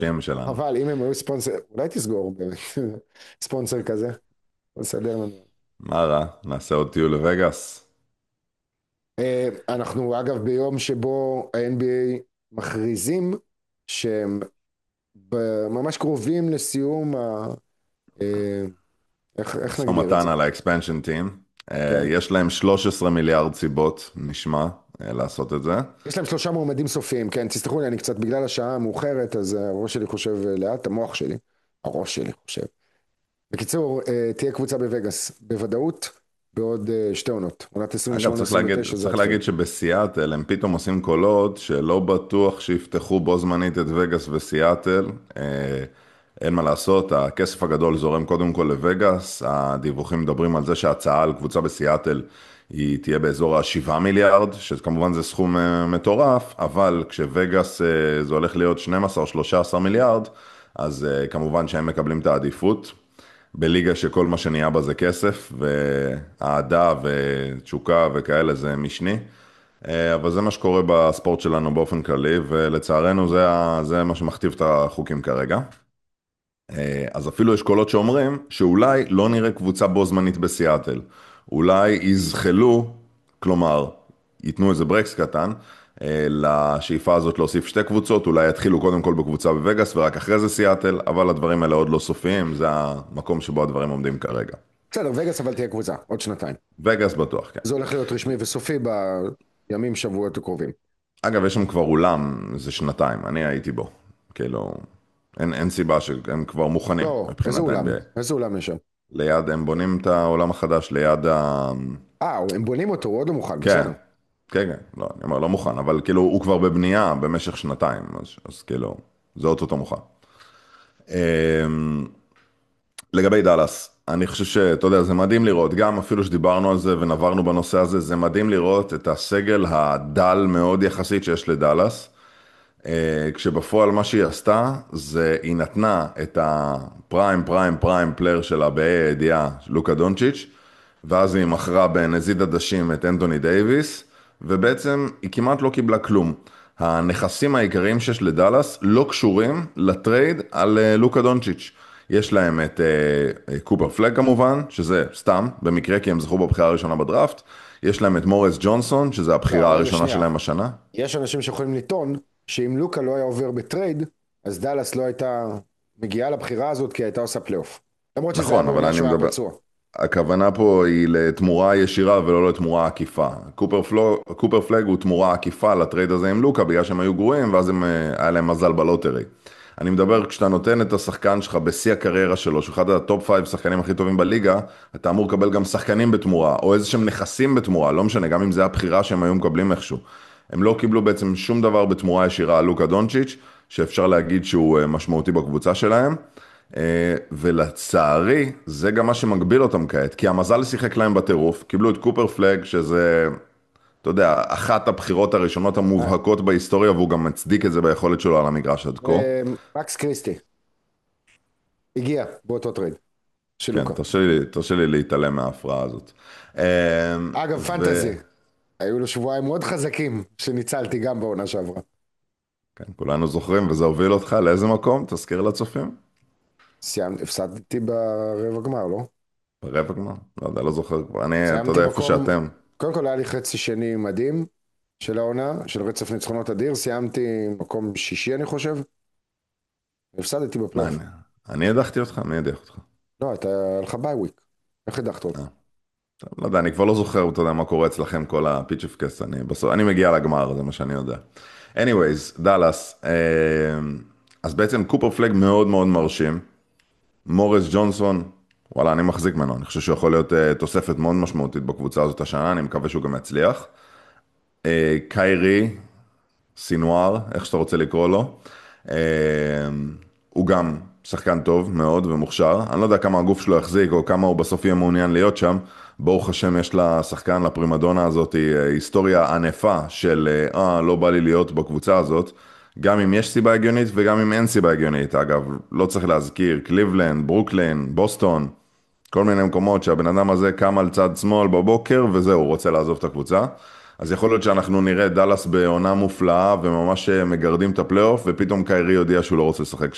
פים שלנו. אבל אם הם היו ספונסר, אולי תסגור באמת ספונסר כזה, בסדר לנו. מה רע? נעשה עוד טיול לווגאס. אנחנו אגב ביום שבו ה-NBA מכריזים שהם ממש קרובים לסיום אה, איך משא נגדיר את ומתן זה? על האקספנשן טים. כן. יש להם 13 מיליארד סיבות, נשמע, לעשות את זה. יש להם שלושה מועמדים סופיים, כן, תסלחו לי, אני קצת בגלל השעה המאוחרת, אז הראש שלי חושב לאט, המוח שלי, הראש שלי חושב. בקיצור, תהיה קבוצה בווגאס, בוודאות, בעוד שתי עונות, עונת אגב, 28-29 זה צריך יתחיל. להגיד שבסיאטל הם פתאום עושים קולות שלא בטוח שיפתחו בו זמנית את וגאס וסיאטל. אין מה לעשות, הכסף הגדול זורם קודם כל לווגאס. הדיווחים מדברים על זה שההצעה על קבוצה בסיאטל היא תהיה באזור ה-7 מיליארד, שכמובן זה סכום מטורף, אבל כשווגאס זה הולך להיות 12 או 13 מיליארד, אז כמובן שהם מקבלים את העדיפות. בליגה שכל מה שנהיה בה זה כסף, ואהדה ותשוקה וכאלה זה משני. אבל זה מה שקורה בספורט שלנו באופן כללי, ולצערנו זה מה שמכתיב את החוקים כרגע. אז אפילו יש קולות שאומרים שאולי לא נראה קבוצה בו זמנית בסיאטל. אולי יזחלו, כלומר, ייתנו איזה ברקס קטן, לשאיפה הזאת להוסיף שתי קבוצות, אולי יתחילו קודם כל בקבוצה בווגאס ורק אחרי זה סיאטל, אבל הדברים האלה עוד לא סופיים, זה המקום שבו הדברים עומדים כרגע. בסדר, וגאס אבל תהיה קבוצה, עוד שנתיים. וגאס בטוח, כן. זה הולך להיות רשמי וסופי בימים, שבועות הקרובים. אגב, יש שם כבר אולם, זה שנתיים, אני הייתי בו. כאילו, אין סיבה שהם כבר מוכנים לא, איזה מבחינת אולם? ה-NBA. איזה אולם יש שם? ליד, הם בונים את העולם החדש ליד ה... הם בונים אותו, הוא עוד לא מוכן, כן, בסדר. כן, כן, לא, אני אומר, לא מוכן, אבל כאילו, הוא כבר בבנייה במשך שנתיים, אז כאילו, זה אוטוטו מוכן. אמ, לגבי דאלאס, אני חושב שאתה יודע, זה מדהים לראות, גם אפילו שדיברנו על זה ונברנו בנושא הזה, זה מדהים לראות את הסגל הדל מאוד יחסית שיש לדאלאס. כשבפועל מה שהיא עשתה, זה היא נתנה את הפריים פריים פריים פלייר שלה בה"א הידיעה, לוקה דונצ'יץ', ואז היא מכרה בנזיד עדשים את אנטוני דייביס, ובעצם היא כמעט לא קיבלה כלום. הנכסים העיקריים שיש לדאלאס לא קשורים לטרייד על לוקה דונצ'יץ'. יש להם את קופר פלג כמובן, שזה סתם, במקרה כי הם זכו בבחירה הראשונה בדראפט. יש להם את מוריס ג'ונסון, שזה הבחירה לא, רגע, הראשונה שנייה. שלהם השנה. יש אנשים שיכולים לטעון שאם לוקה לא היה עובר בטרייד, אז דאלאס לא הייתה מגיעה לבחירה הזאת כי הייתה עושה פלייאוף. למרות שזה היה נכון, אבל בעונה אני שהוא היה מדבר, פצוע. הכוונה פה היא לתמורה ישירה ולא לתמורה עקיפה. קופר פלג הוא תמורה עקיפה לטרייד הזה עם לוקה, בגלל שהם היו גרועים, ואז היה להם מזל בלוטרי. אני מדבר, כשאתה נותן את השחקן שלך בשיא הקריירה שלו, שהוא אחד הטופ 5 שחקנים הכי טובים בליגה, אתה אמור לקבל גם שחקנים בתמורה, או איזה שהם נכסים בתמורה, לא משנה, גם אם זה הבחירה שהם היו מקבלים איכשהו. הם לא קיבלו בעצם שום דבר בתמורה ישירה על לוקה דונצ'יץ', שאפשר להגיד שהוא משמעותי בקבוצה שלהם. ולצערי, זה גם מה שמגביל אותם כעת, כי המזל שיחק להם בטירוף, קיבלו את קופר פלג, שזה, אתה יודע, אחת הבחירות הראשונות אה, המובהקות בהיסטוריה, והוא גם מצדיק את זה ביכולת שלו על המגרש עד כה. מקס קריסטי הגיע באותו טרייד של כן, לוקה. תרשה לי להתעלם מההפרעה הזאת. אגב, פנטזי, היו לו שבועיים מאוד חזקים שניצלתי גם בעונה שעברה. וכן, כולנו זוכרים, וזה הוביל אותך לאיזה מקום? תזכיר לצופים. הפסדתי ברבע גמר, לא? ברבע גמר? לא יודע, לא זוכר כבר. אתה סיימתי יודע איפה מקום, שאתם. קודם כל היה לי חצי שני מדהים של העונה, של רצף ניצחונות אדיר, סיימתי מקום שישי אני חושב, והפסדתי מה, בפלייאוף. אני הדחתי אותך? מי הדח אותך? לא, אתה, היה לך ביי וויק, איך הדחת אותי? אה. לא יודע, אני כבר לא זוכר, אתה יודע, מה קורה אצלכם, כל הפיצ'פקס, אני מגיע לגמר, זה מה שאני יודע. anyways, דאלאס, אז בעצם קופר פלג מאוד מאוד מרשים, מוריס ג'ונסון, וואלה, אני מחזיק ממנו, אני חושב שהוא יכול להיות תוספת מאוד משמעותית בקבוצה הזאת השנה, אני מקווה שהוא גם יצליח. קיירי, סינואר, איך שאתה רוצה לקרוא לו, אה, הוא גם שחקן טוב מאוד ומוכשר. אני לא יודע כמה הגוף שלו יחזיק או כמה הוא בסוף יהיה מעוניין להיות שם. ברוך השם יש לשחקן, לפרימדונה הזאת, היסטוריה ענפה של לא בא לי להיות בקבוצה הזאת. גם אם יש סיבה הגיונית וגם אם אין סיבה הגיונית. אגב, לא צריך להזכיר, קליבלנד, ברוקלין, בוסטון, כל מיני מקומות שהבן אדם הזה קם על צד שמאל בבוקר וזהו, הוא רוצה לעזוב את הקבוצה. אז יכול להיות שאנחנו נראה דאלאס בעונה מופלאה וממש מגרדים את הפלייאוף ופתאום קיירי יודיע שהוא לא רוצה לשחק